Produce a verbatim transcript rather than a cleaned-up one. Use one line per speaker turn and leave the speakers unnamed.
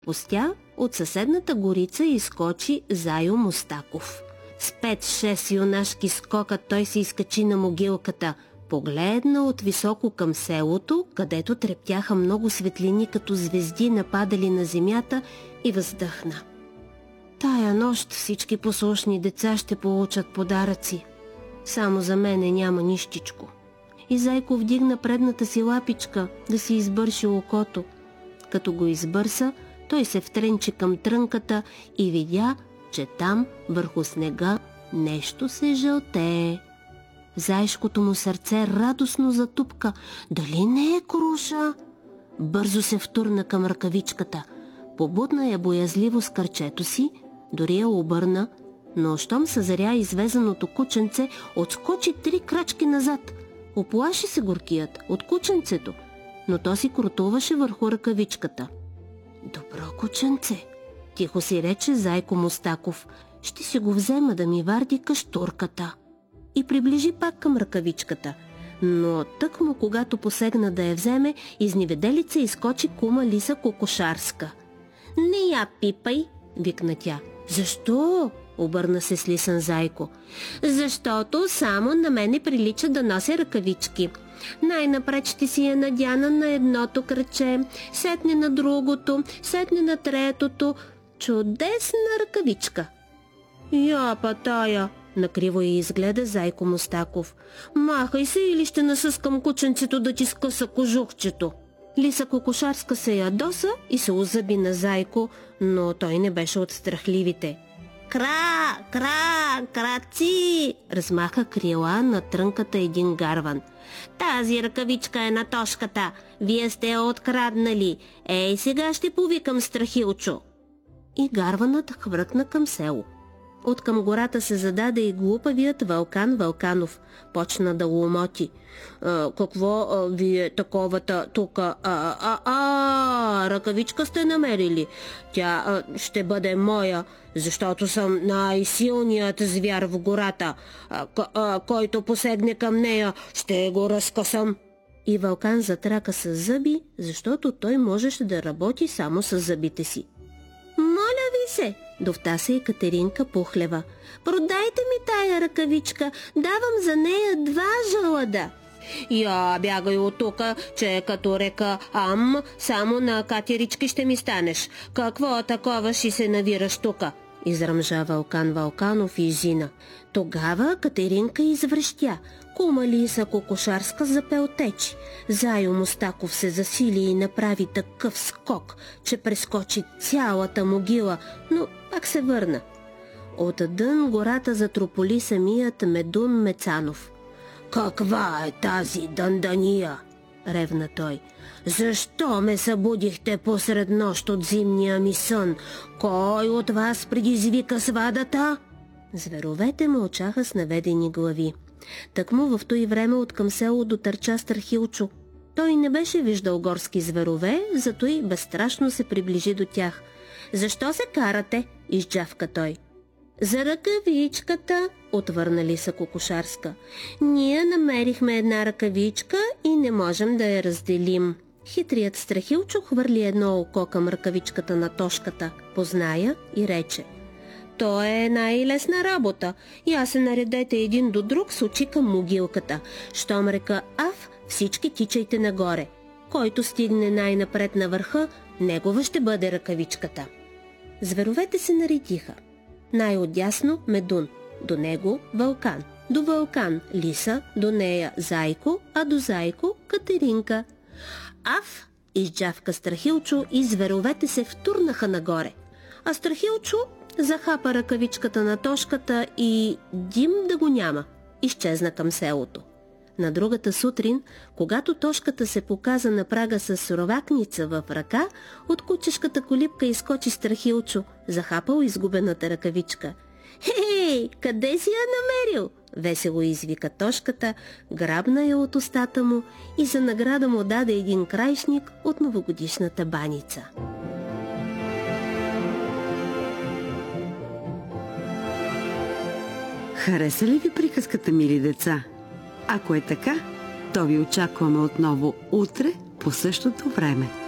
Пустя от съседната горица изскочи Зайо Мустаков. С пет-шест юнашки скока той се изкачи на могилката, погледна от високо към селото, където трептяха много светлини като звезди нападали на земята, и въздъхна. Тая нощ всички послушни деца ще получат подаръци. Само за мене няма нищичко. И Зайко вдигна предната си лапичка да си избърши окото. Като го избърса, той се втренчи към трънката и видя, че там, върху снега, нещо се жълтее. Зайшкото му сърце радостно затупка. Дали не е круша? Бързо се втурна към ръкавичката. Побутна я боязливо с кърчето си, дори я обърна, но щом съзря извезаното кученце, отскочи три крачки назад. Оплаши се горкият от кученцето, но то си крутуваше върху ръкавичката. Добро кученце, тихо си рече Зайко Мустаков, ще си го взема да ми варди каштурката. И приближи пак към ръкавичката, но тъкмо когато посегна да я вземе, изневеделица изскочи кума Лиса Кокошарска. Не я пипай, викна тя. Защо? Обърна се с лисан Зайко. Защото само на мене прилича да нося ръкавички. Най-напред ще си я надяна на едното кръче, сетне на другото, сетне на третото. Чудесна ръкавичка. Я патая, накриво я изгледа Зайко Мустаков. Махай се или ще насъскам кученцето да ти скъса кожухчето. Лиса Кокошарска се ядоса и се озъби на Зайко, но той не беше от страхливите. Кра, кра, краци! Размаха крила на трънката един гарван. Тази ръкавичка е на Тошката. Вие сте я откраднали. Ей, сега ще повикам Страхилчо. И гарванът хвъркна към село. От към гората се зададе и глупавият Вълкан Вълканов. Почна да ломоти. А, какво а, вие таковата тука? А, а, а, ръкавичка сте намерили. Тя а, ще бъде моя, защото съм най-силният звяр в гората. А, а, който посегне към нея, ще го разкъсам. И Вълкан затрака с зъби, защото той можеше да работи само с зъбите си. Моля ви се, довтаса и Катеринка Пухлева. Продайте ми тая ръкавичка, давам за нея два жълъда. Я бягай от тука, че като река Ам, само на катерички ще ми станеш. Какво такова ще се навираш тука? Изръмжа Вълкан Вълканов и Зина. Тогава Катеринка извръщя. Кума Лиса Кокошарска запелтечи. Зайо Мустаков се засили и направи такъв скок, че прескочи цялата могила, но пак се върна. От дън гората затрополи самият Медун Мецанов. Каква е тази дъндания? Ревна той. Защо ме събудихте посред нощ от зимния ми сън? Кой от вас предизвика свадата? Зверовете мълчаха с наведени глави. Тъкмо в той време от към село дотърча Страхилчо. Той не беше виждал горски зверове, зато и безстрашно се приближи до тях. Защо се карате? Изджавка той. За ръкавичката, отвърна Лиса Кокошарска. Ние намерихме една ръкавичка и не можем да я разделим. Хитрият Страхилчо хвърли едно око към ръкавичката на Тошката, позная и рече. То е най-лесна работа. Я се наредете един до друг с очи към могилката. Щом река Ав, всички тичайте нагоре. Който стигне най-напред на върха, негова ще бъде ръкавичката. Зверовете се наредиха. Най-отдясно Медун, до него Вълкан, до Вълкан Лиса, до нея Зайко, а до Зайко Катеринка. Ав, изджавка Страхилчо и зверовете се втурнаха нагоре. А Страхилчо захапа ръкавичката на Тошката и дим да го няма. Изчезна към селото. На другата сутрин, когато Тошката се показа на прага с суровакница в ръка, от кучешката колибка изскочи Страхилчо, захапал изгубената ръкавичка. Хей, къде си я намерил? Весело извика Тошката, грабна я от устата му и за награда му даде един краишник от новогодишната баница.
Хареса ли ви приказката, мили деца? Ако е така, то ви очакваме отново утре по същото време.